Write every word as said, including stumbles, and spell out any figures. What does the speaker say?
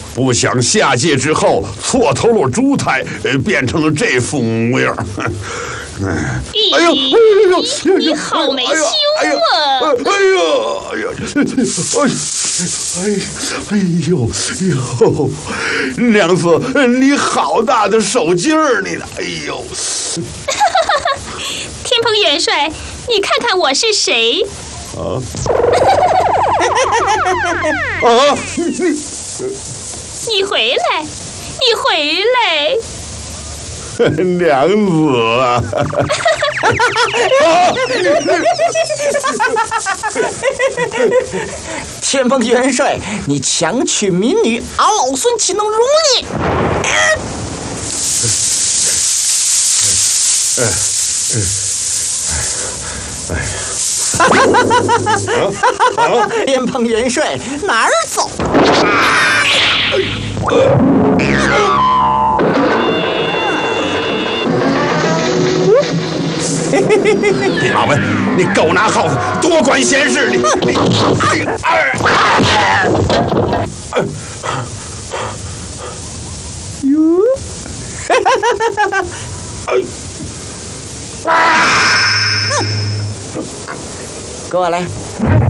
不想下界之后错投了猪胎，呃，变成了这副模样。 哎呦，哎呦，你好没羞啊！ 哎呀，哎呀，哎呀，哎，哎呦，呦，娘子，你好大的手劲儿，你，哎呦！ 天蓬元帅，你看看我是谁？ 啊！啊！你你回来，你回来！ 娘子啊！ 天蓬元帅，你强娶民女，俺老孙岂能容你？ 哎哎哎！ 天蓬元帅哪儿走？ 老文，你狗拿耗子，多管闲事！你你哎哎！ 哟，过来。